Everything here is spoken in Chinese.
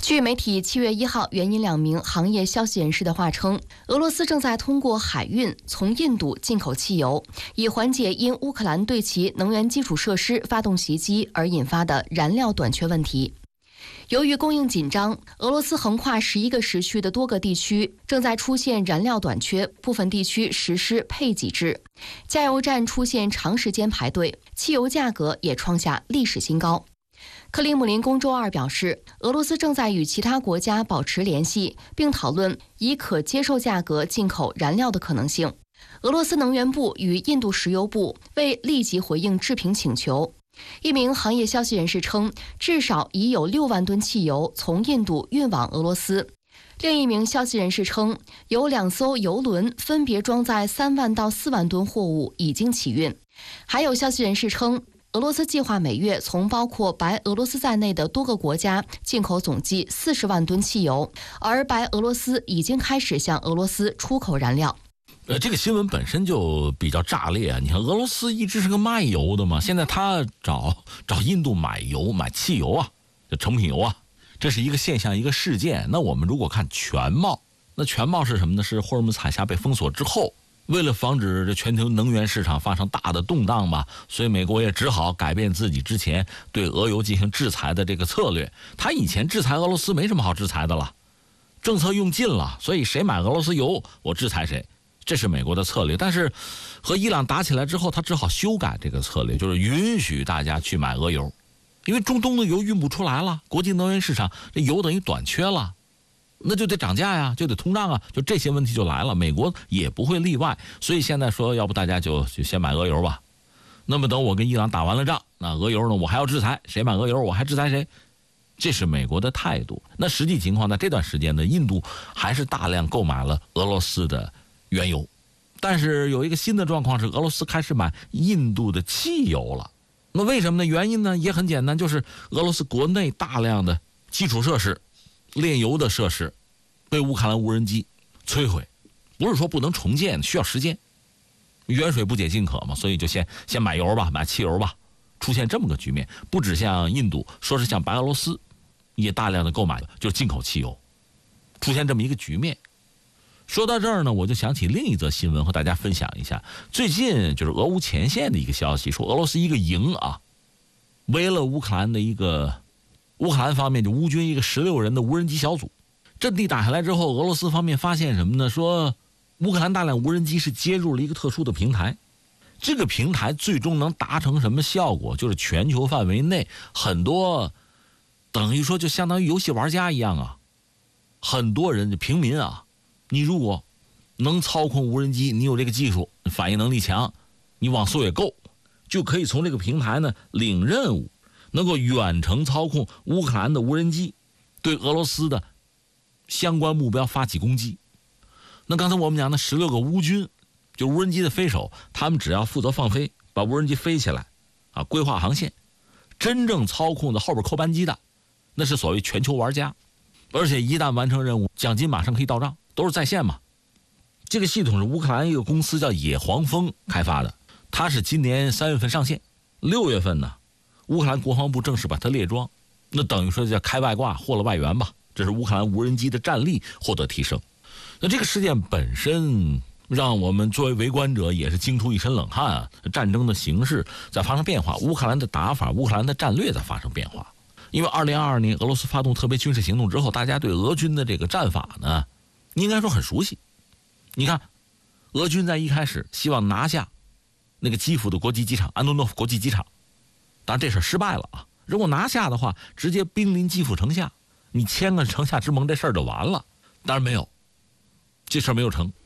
据媒体7月1号援引2名行业消息人士的话称，俄罗斯正在通过海运从印度进口汽油，以缓解因乌克兰对其能源基础设施发动袭击而引发的燃料短缺问题。由于供应紧张，俄罗斯横跨11个时区的多个地区正在出现燃料短缺，部分地区实施配给制，加油站出现长时间排队，汽油价格也创下历史新高。克里姆林宫周二表示，俄罗斯正在与其他国家保持联系，并讨论以可接受价格进口燃料的可能性。俄罗斯能源部与印度石油部未立即回应置评请求。一名行业消息人士称，至少已有6万吨汽油从印度运往俄罗斯。另一名消息人士称，有2艘油轮分别装载3万到4万吨货物已经起运。还有消息人士称，俄罗斯计划每月从包括白俄罗斯在内的多个国家进口总计40万吨汽油，而白俄罗斯已经开始向俄罗斯出口燃料。 这个新闻本身就比较炸裂啊！你看，俄罗斯一直是个卖油的嘛，现在他找印度买油、买汽油啊，就成品油啊，这是一个现象，一个事件。那我们如果看全貌，那全貌是什么呢？是霍尔木兹海峡被封锁之后，为了防止这全球能源市场发生大的动荡吧，所以美国也只好改变自己之前对俄油进行制裁的这个策略。他以前制裁俄罗斯没什么好制裁的了，政策用尽了，所以谁买俄罗斯油，我制裁谁。这是美国的策略，但是和伊朗打起来之后，他只好修改这个策略，就是允许大家去买俄油，因为中东的油运不出来了，国际能源市场这油等于短缺了，那就得涨价呀，就得通胀啊，就这些问题就来了，美国也不会例外，所以现在说要不大家就先买俄油吧，那么等我跟伊朗打完了仗，那俄油呢我还要制裁，谁买俄油我还制裁谁，这是美国的态度。那实际情况在这段时间呢，印度还是大量购买了俄罗斯的原油，但是有一个新的状况是俄罗斯开始买印度的汽油了。那为什么呢？原因呢也很简单，就是俄罗斯国内大量的基础设施、炼油的设施被乌克兰无人机摧毁，不是说不能重建，需要时间，远水不解近渴嘛，所以就先买油吧，买汽油吧，出现这么个局面。不只像印度，说是像白俄罗斯也大量的购买就是进口汽油，出现这么一个局面。说到这儿呢，我就想起另一则新闻和大家分享一下。最近就是俄乌前线的一个消息，说俄罗斯一个营啊，围了乌克兰方面就乌军一个16人的无人机小组，阵地打下来之后，俄罗斯方面发现什么呢？说乌克兰大量无人机是接入了一个特殊的平台，这个平台最终能达成什么效果？就是全球范围内很多等于说就相当于游戏玩家一样啊，很多人平民啊，你如果能操控无人机，你有这个技术，反应能力强，你网速也够，就可以从这个平台呢领任务，能够远程操控乌克兰的无人机，对俄罗斯的相关目标发起攻击。那刚才我们讲的16个乌军，就无人机的飞手，他们只要负责放飞，把无人机飞起来啊，规划航线，真正操控的后边扣扳机的，那是所谓全球玩家，而且一旦完成任务，奖金马上可以到账，都是在线嘛。这个系统是乌克兰一个公司叫野黄蜂开发的，它是今年3月份上线，6月份呢，乌克兰国防部正式把它列装，那等于说叫开外挂，获了外援吧。这是乌克兰无人机的战力获得提升。那这个事件本身让我们作为围观者也是惊出一身冷汗啊！战争的形势在发生变化，乌克兰的打法、乌克兰的战略在发生变化。因为2022年俄罗斯发动特别军事行动之后，大家对俄军的这个战法呢，应该说很熟悉。你看，俄军在一开始希望拿下那个基辅的国际机场，安东诺夫国际机场，当然这事失败了啊！如果拿下的话，直接兵临基辅城下，你签个城下之盟，这事儿就完了。当然没有，这事儿没有成。